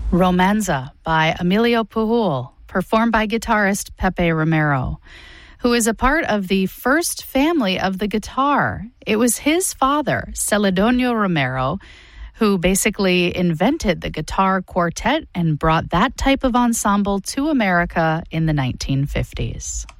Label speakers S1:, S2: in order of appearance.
S1: Romanza by Emilio Pujol, performed by guitarist Pepe Romero, who is a part of the first family of the guitar. It was his father, Celedonio Romero, who basically invented the guitar quartet and brought that type of ensemble to America in the 1950s.